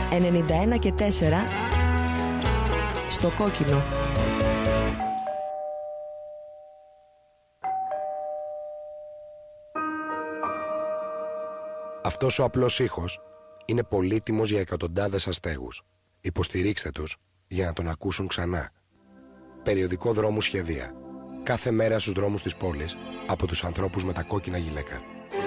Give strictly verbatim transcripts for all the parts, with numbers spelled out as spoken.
ενενήντα ένα και τέσσερα στο κόκκινο. Αυτός ο απλός ήχος είναι πολύτιμος για εκατοντάδες αστέγους. Υποστηρίξτε τους για να τον ακούσουν ξανά. Περιοδικό Δρόμου Σχεδία. Κάθε μέρα στους δρόμους της πόλης από τους ανθρώπους με τα κόκκινα γυλαίκα.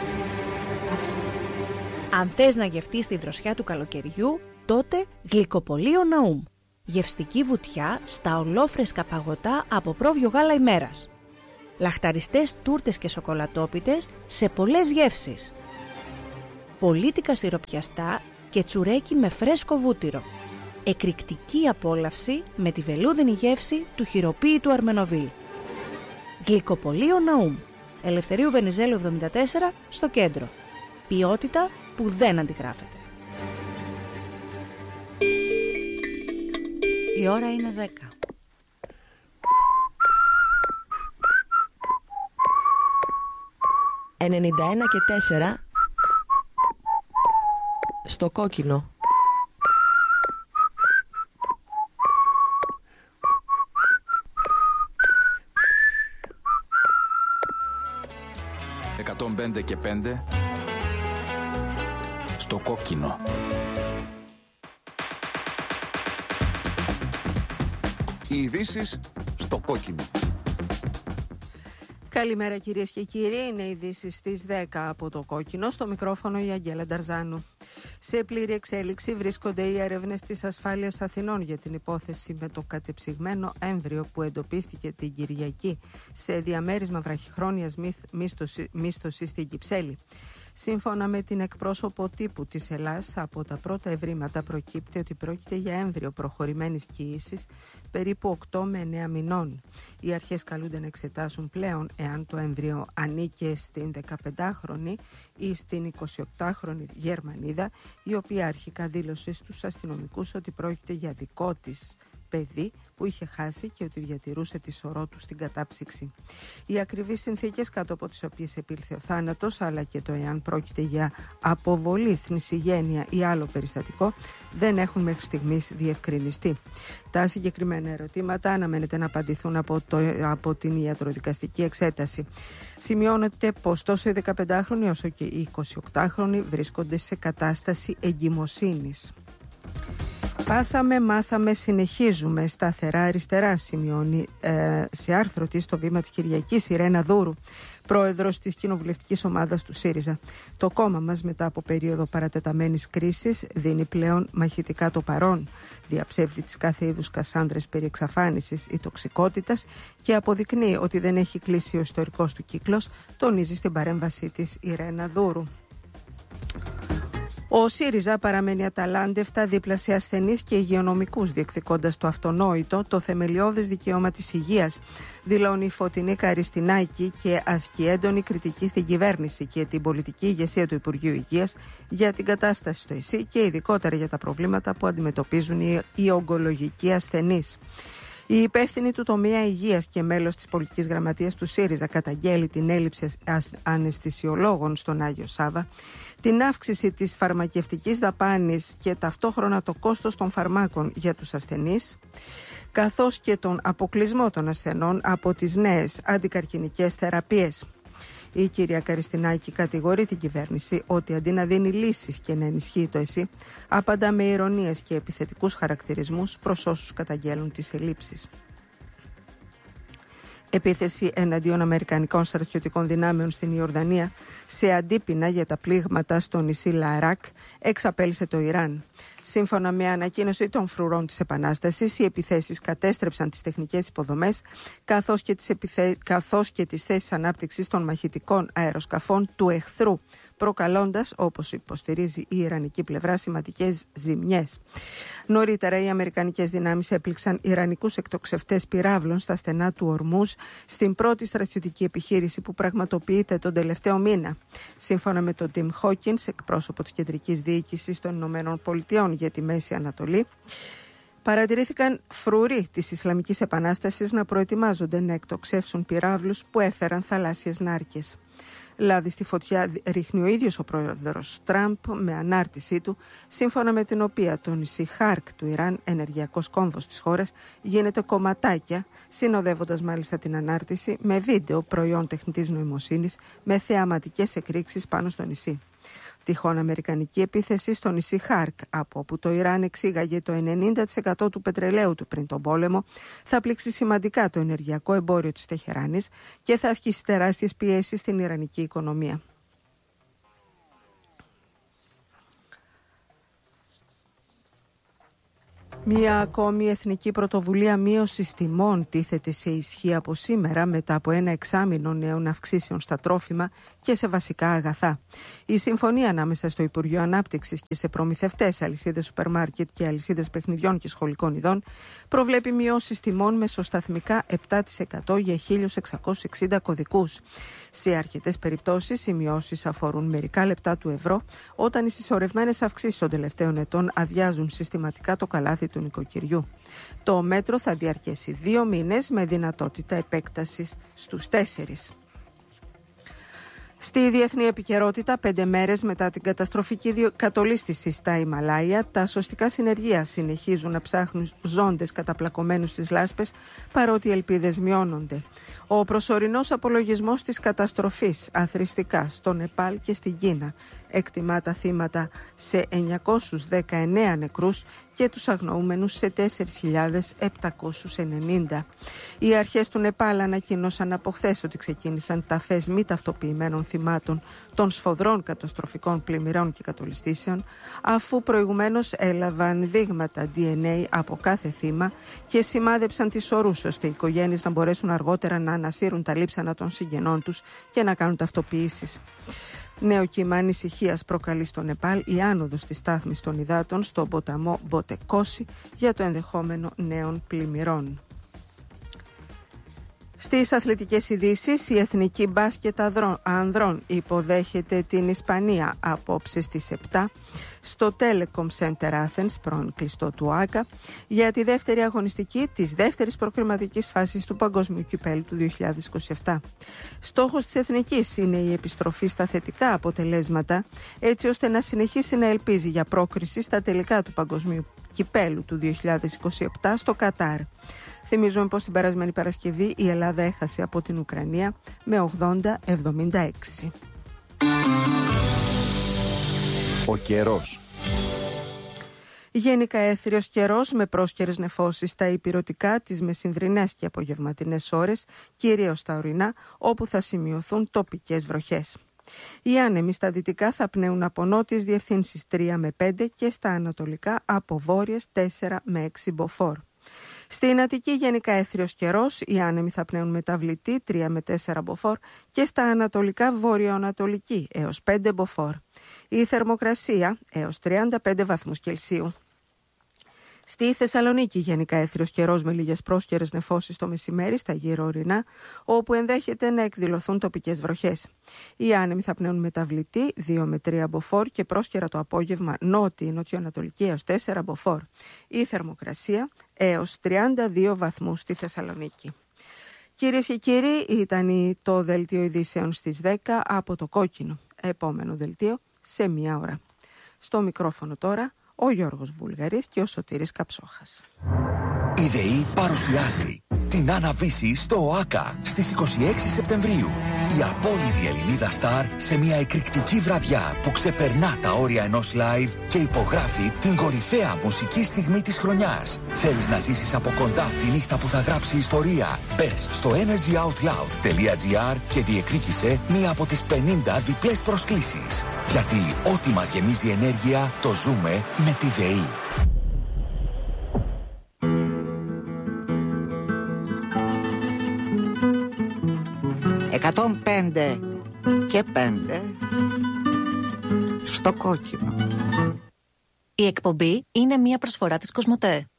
Αν θες να γευτείς τη δροσιά του καλοκαιριού, τότε Γλυκοπωλείο Ναούμ. Γευστική βουτιά στα ολόφρεσκα παγωτά από πρόβιο γάλα ημέρας. Λαχταριστές τούρτες και σοκολατόπιτες σε πολλές γεύσεις. Πολίτικα σιροπιαστά και τσουρέκι με φρέσκο βούτυρο. Εκρηκτική απόλαυση με τη βελούδινη γεύση του χειροποίητου Αρμενοβίλ. Γλυκοπωλείο Ναούμ. Ελευθερίου Βενιζέλου εβδομήντα τέσσερα στο κέντρο. Ποιότητα που δεν αντιγράφεται. Η ώρα είναι δέκα. ενενήντα ένα και τέσσερα στο κόκκινο. εκατόν πέντε και πέντε στο κόκκινο. Οι ειδήσεις στο κόκκινο. Καλημέρα κυρίες και κύριοι, είναι οι ειδήσεις στις δέκα από το κόκκινο, στο μικρόφωνο η Αγγέλα Νταρζάνου. Σε πλήρη εξέλιξη βρίσκονται οι έρευνες της Ασφάλειας Αθηνών για την υπόθεση με το κατεψυγμένο έμβριο που εντοπίστηκε την Κυριακή σε διαμέρισμα βραχυχρόνιας μίσθωσης στην Κυψέλη. Σύμφωνα με την εκπρόσωπο τύπου της Ελλάς, από τα πρώτα ευρήματα προκύπτει ότι πρόκειται για έμβριο προχωρημένης κοίησης περίπου οκτώ με εννέα μηνών. Οι αρχές καλούνται να εξετάσουν πλέον εάν το έμβριο ανήκε στην δεκαπεντάχρονη ή στην εικοσιοκτάχρονη Γερμανίδα, η οποία αρχικά δήλωσε στους αστυνομικούς ότι πρόκειται για δικό της παιδί που είχε χάσει και ότι διατηρούσε τη σωρό του στην κατάψυξη. Οι ακριβείς συνθήκες κάτω από τις οποίες επήλθε ο θάνατος, αλλά και το εάν πρόκειται για αποβολή, θνησιγένεια ή άλλο περιστατικό, δεν έχουν μέχρι στιγμής διευκρινιστεί. Τα συγκεκριμένα ερωτήματα αναμένεται να απαντηθούν από, το, από την ιατροδικαστική εξέταση. Σημειώνεται πως τόσο οι δεκαπεντάχρονοι όσο και οι εικοσιοκτάχρονοι βρίσκονται σε κατάσταση εγκυμοσύνης. Πάθαμε, μάθαμε, συνεχίζουμε. Σταθερά αριστερά, σημειώνει ε, σε άρθρο της στο Βήμα της Κυριακής η Ρένα Δούρου, πρόεδρος της κοινοβουλευτικής ομάδας του ΣΥΡΙΖΑ. Το κόμμα μας, μετά από περίοδο παρατεταμένης κρίσης, δίνει πλέον μαχητικά το παρόν, διαψεύδει τις κάθε είδους κασάνδρες περί εξαφάνισης ή τοξικότητας και αποδεικνύει ότι δεν έχει κλείσει ο ιστορικός του κύκλος, τονίζει στην παρέμβασή της η Ρένα Δούρου. Ο ΣΥΡΙΖΑ παραμένει αταλάντευτα δίπλα σε ασθενείς και υγειονομικούς, διεκδικώντας το αυτονόητο, το θεμελιώδες δικαίωμα της υγείας, δηλώνει η Φωτεινή Καριστινάκη και ασκεί έντονη κριτική στην κυβέρνηση και την πολιτική ηγεσία του Υπουργείου Υγείας για την κατάσταση στο ΕΣΥ και ειδικότερα για τα προβλήματα που αντιμετωπίζουν οι, οι ογκολογικοί ασθενείς. Η υπεύθυνη του τομέα υγείας και μέλος της πολιτικής γραμματείας του ΣΥΡΙΖΑ καταγγέλει την έλλειψη αναισθησιολόγων στον Άγιο Σάββα, την αύξηση της φαρμακευτικής δαπάνης και ταυτόχρονα το κόστος των φαρμάκων για τους ασθενείς, καθώς και τον αποκλεισμό των ασθενών από τις νέες αντικαρκινικές θεραπείες. Η κυρία Καριστινάκη κατηγορεί την κυβέρνηση ότι αντί να δίνει λύσεις και να ενισχύει το ΕΣΥ, απαντά με ειρωνίες και επιθετικούς χαρακτηρισμούς προς όσους καταγγέλουν τις ελλείψεις. Επίθεση εναντίον αμερικανικών στρατιωτικών δυνάμεων στην Ιορδανία σε αντίπεινα για τα πλήγματα στο νησί Λαράκ εξαπέλυσε το Ιράν. Σύμφωνα με ανακοίνωση των φρουρών της Επανάστασης, οι επιθέσεις κατέστρεψαν τις τεχνικές υποδομές καθώς και τις, επιθε... καθώς και τις θέσεις ανάπτυξης των μαχητικών αεροσκαφών του εχθρού, προκαλώντας, όπως υποστηρίζει η ιρανική πλευρά, σημαντικές ζημιές. Νωρίτερα, οι αμερικανικές δυνάμεις έπληξαν ιρανικούς εκτοξευτές πυράβλων στα στενά του Ορμούζ στην πρώτη στρατιωτική επιχείρηση που πραγματοποιείται τον τελευταίο μήνα. Σύμφωνα με τον Τιμ Χόκινς, εκπρόσωπο της Κεντρικής Διοίκησης των Ηνωμένων Πολιτειών για τη Μέση Ανατολή, παρατηρήθηκαν φρουροί της Ισλαμικής Επανάστασης να προετοιμάζονται να εκτοξεύσουν πυράβλους που έφεραν θαλάσσιες νάρκες. Λάδι στη φωτιά ρίχνει ο ίδιος ο πρόεδρος Τραμπ με ανάρτησή του, σύμφωνα με την οποία το νησί Χάρκ του Ιράν, ενεργειακός κόμβος της χώρας, γίνεται κομματάκια, συνοδεύοντας μάλιστα την ανάρτηση με βίντεο προϊόν τεχνητής νοημοσύνης με θεαματικές εκρήξεις πάνω στο νησί. Τυχόν αμερικανική επίθεση στο νησί Χάρκ, από όπου το Ιράν εξήγαγε το ενενήντα τοις εκατό του πετρελαίου του πριν τον πόλεμο, θα πλήξει σημαντικά το ενεργειακό εμπόριο της Τεχεράνης και θα ασκήσει τεράστιες πιέσεις στην ιρανική οικονομία. Μία ακόμη εθνική πρωτοβουλία μείωσης τιμών τίθεται σε ισχύ από σήμερα μετά από ένα εξάμηνο νέων αυξήσεων στα τρόφιμα και σε βασικά αγαθά. Η συμφωνία ανάμεσα στο Υπουργείο Ανάπτυξης και σε προμηθευτές, αλυσίδες σούπερ μάρκετ και αλυσίδες παιχνιδιών και σχολικών ειδών προβλέπει μειώσεις τιμών μεσοσταθμικά επτά τοις εκατό για χίλια εξακόσιους εξήντα κωδικούς. Σε αρκετές περιπτώσεις οι μειώσεις αφορούν μερικά λεπτά του ευρώ, όταν οι συσσωρευμένες αυξήσεις των τελευταίων ετών αδειάζουν συστηματικά το καλάθι του νοικοκυριού. Το μέτρο θα διαρκέσει δύο μήνες με δυνατότητα επέκτασης στους τέσσερις. Στη διεθνή επικαιρότητα, πέντε μέρες μετά την καταστροφική κατολίσθηση στα Ιμαλάια, τα σωστικά συνεργεία συνεχίζουν να ψάχνουν ζώντες καταπλακωμένους στις λάσπες, παρότι οι ελπίδες μειώνονται. Ο προσωρινός απολογισμός της καταστροφής αθρηστικά στο Νεπάλ και στην Κίνα εκτιμά τα θύματα σε εννιακόσιους δεκαεννέα νεκρούς και τους αγνοούμενους σε τέσσερις χιλιάδες επτακόσιους ενενήντα. Οι αρχές του Νεπάλ ανακοίνωσαν από χθες ότι ξεκίνησαν ταφές μη ταυτοποιημένων θυμάτων των σφοδρών καταστροφικών πλημμυρών και κατολιστήσεων, αφού προηγουμένως έλαβαν δείγματα ντι εν έι από κάθε θύμα και σημάδεψαν τις ορούς, ώστε οι οικογένειες να μπορέσουν αργότερα να ανασύρουν τα λείψανα των συγγενών τους και να κάνουν ταυτοποιήσεις. Νέο κύμα ανησυχίας προκαλεί στο Νεπάλ η άνοδος της στάθμης των υδάτων στον ποταμό Μποτεκόση για το ενδεχόμενο νέων πλημμυρών. Στις αθλητικές ειδήσεις, η εθνική μπάσκετ ανδρών υποδέχεται την Ισπανία απόψε στις επτά στο Telecom Center Athens, πρώην κλειστό του ΆΚΑ, για τη δεύτερη αγωνιστική της δεύτερης προκριματικής φάσης του Παγκοσμίου Κυπέλλου του δύο χιλιάδες είκοσι επτά. Στόχος της εθνικής είναι η επιστροφή στα θετικά αποτελέσματα, έτσι ώστε να συνεχίσει να ελπίζει για πρόκριση στα τελικά του Παγκοσμίου Κυπέλλου του δύο χιλιάδες είκοσι επτά στο Κατάρ. Θυμίζουμε πως την περασμένη Παρασκευή η Ελλάδα έχασε από την Ουκρανία με ογδόντα εβδομήντα έξι. Ο καιρός. Γενικά έθριος καιρός με πρόσκαιρες νεφώσεις στα ηπειρωτικά, τις μεσημβρινές και απογευματινές ώρες, κυρίως στα ορεινά, όπου θα σημειωθούν τοπικές βροχές. Οι άνεμοι στα δυτικά θα πνέουν από νότιες διευθύνσεις τρία με πέντε και στα ανατολικά από βόρειες τέσσερα με έξι μποφόρ. Στην Αττική γενικά έθριος καιρός, οι άνεμοι θα πνέουν μεταβλητή τρία με τέσσερα μποφόρ και στα ανατολικά βόρειο-ανατολική έως πέντε μποφόρ. Η θερμοκρασία έως τριάντα πέντε βαθμούς Κελσίου. Στη Θεσσαλονίκη γενικά έθριος καιρός με λίγες πρόσκαιρες νεφώσεις το μεσημέρι στα γύρω ορεινά, όπου ενδέχεται να εκδηλωθούν τοπικές βροχές. Οι άνεμοι θα πνέουν μεταβλητή δύο με τρία μποφόρ και πρόσκαιρα το απόγευμα νότιη νοτιοανατολική έως τέσσερα μποφόρ. Η θερμοκρασία έως τριάντα δύο βαθμούς στη Θεσσαλονίκη. Κυρίες και κύριοι, ήταν το δελτίο ειδήσεων στις δέκα από το Κόκκινο. Επόμενο δελτίο σε μία ώρα. Στο μικρόφωνο τώρα ο Γιώργος Βουλγαρής και ο Σωτήρης Καψόχας. Η ΔΕΗ παρουσιάζει την Άννα Βύση στο ΟΑΚΑ στις είκοσι έξι Σεπτεμβρίου. Η απόλυτη Ελληνίδα στάρ σε μια εκρηκτική βραδιά που ξεπερνά τα όρια ενός live και υπογράφει την κορυφαία μουσική στιγμή της χρονιάς. Θέλεις να ζήσεις από κοντά τη νύχτα που θα γράψει ιστορία? Μπες στο energy out loud τελεία gr και διεκδίκησε μία από τις πενήντα διπλές προσκλήσεις. Γιατί ό,τι μας γεμίζει ενέργεια το ζούμε με τη ΔΕΗ. εκατόν πέντε και πέντε στο Κόκκινο. Η εκπομπή είναι μια προσφορά της Κοσμοτέ.